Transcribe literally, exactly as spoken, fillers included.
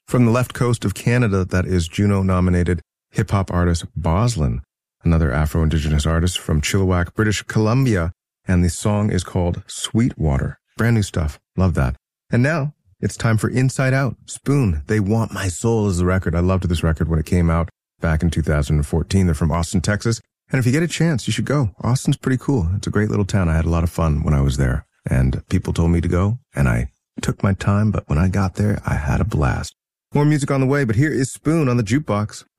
From the left coast of Canada, that is Juno-nominated hip-hop artist Boslin, another Afro-Indigenous artist from Chilliwack, British Columbia, and the song is called Sweetwater. Brand new stuff. Love that. And now, it's time for Inside Out. Spoon, They Want My Soul is the record. I loved this record when it came out back in two thousand fourteen. They're from Austin, Texas. And if you get a chance, you should go. Austin's pretty cool. It's a great little town. I had a lot of fun when I was there. And people told me to go, and I took my time, but when I got there, I had a blast. More music on the way, but here is Spoon on the Jukebox.